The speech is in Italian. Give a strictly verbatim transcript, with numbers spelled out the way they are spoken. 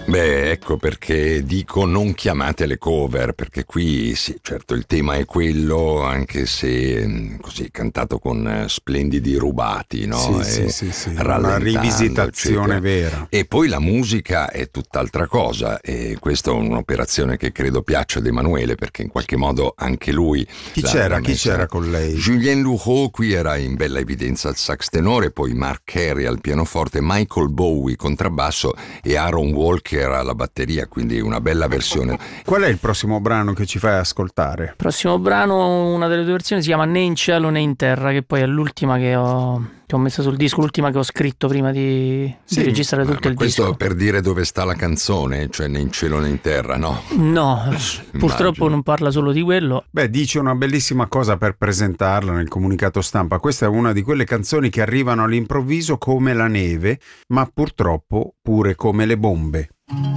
Beh, ecco perché dico non chiamate le cover, perché qui sì, certo il tema è quello, anche se così cantato con eh, splendidi rubati, no? Sì, sì, E sì, sì, una rallentando, rivisitazione eccetera. vera. E poi la musica è tutt'altra cosa, e questa è un'operazione che credo piaccia ad Emanuele, perché in qualche modo anche lui Chi l'ha, c'era? l'ha Chi messa. c'era con lei? Julien Loureau qui era in bella evidenza al sax tenore, poi Mark Carey al pianoforte, Michael Bowie contrabbasso e Aaron Walker alla batteria, quindi una bella versione. Qual è il prossimo brano che ci fai ascoltare? Prossimo brano, una delle due versioni, si chiama Né in cielo né in terra, che poi è l'ultima che ho, che ho messo sul disco, l'ultima che ho scritto prima di, Sì, di registrare ma, tutto ma il questo disco. per dire dove sta la canzone, cioè né in cielo né in terra, no? No, purtroppo Immagino. non parla solo di quello. Beh, dice una bellissima cosa per presentarla nel comunicato stampa. Questa è una di quelle canzoni che arrivano all'improvviso come la neve, ma purtroppo pure come le bombe.